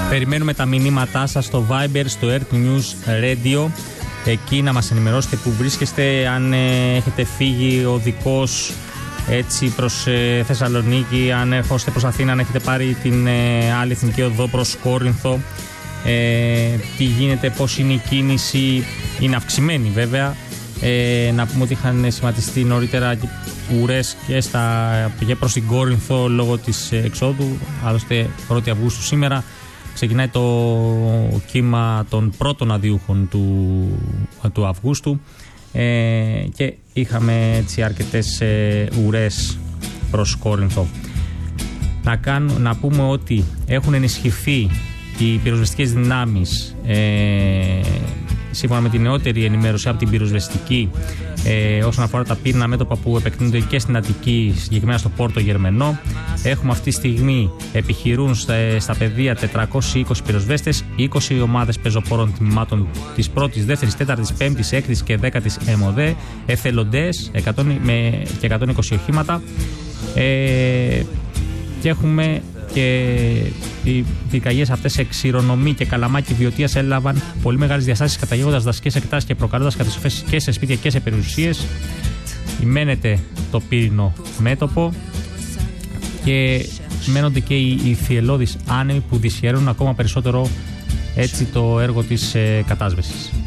Περιμένουμε τα μηνύματά σας στο Viber, στο Earth News Radio. Εκεί να μας ενημερώσετε που βρίσκεστε, αν έχετε φύγει οδικός έτσι προς Θεσσαλονίκη, αν έρχεστε προς Αθήνα, αν έχετε πάρει την άλλη εθνική οδό προς Κόρινθο, τι γίνεται, πώς είναι η κίνηση, είναι αυξημένη βέβαια. Να πούμε ότι είχαν σχηματιστεί νωρίτερα ουρές και προς την Κόρινθο λόγω της εξόδου, άλλωστε 1η Αυγούστου σήμερα ξεκινάει το κύμα των πρώτων αδιούχων του Αυγούστου και είχαμε έτσι αρκετές ουρές προς Κόρινθο. Να πούμε ότι έχουν ενισχυθεί οι πυροσβεστικές δυνάμεις σύμφωνα με την νεότερη ενημέρωση από την πυροσβεστική όσον αφορά τα πύρνα μέτωπα που επεκτείνονται και στην Αττική, συγκεκριμένα στο Πόρτο Γερμενό. Έχουμε αυτή τη στιγμή, επιχειρούν στα πεδία 420 πυροσβέστες, 20 ομάδες πεζοπόρων τμήματων της 1ης, 2ης, 4ης, 5ης, 6ης και 10ης ΕΜΟΔΕ, εθελοντές και 120 οχήματα. Και έχουμε και οι πυρκαγιές αυτές σε Ξηρονομí και Καλαμάκι Βιωτίας έλαβαν πολύ μεγάλες διαστάσεις, καταγέγοντας δασικές εκτάσεις και προκαλώντας καταστροφές και σε σπίτια και σε περιουσίες. Ημένεται το πύρινο μέτωπο και μένονται και οι θυελλώδεις άνεμοι που δυσχεραίνουν ακόμα περισσότερο έτσι το έργο της κατάσβεσης.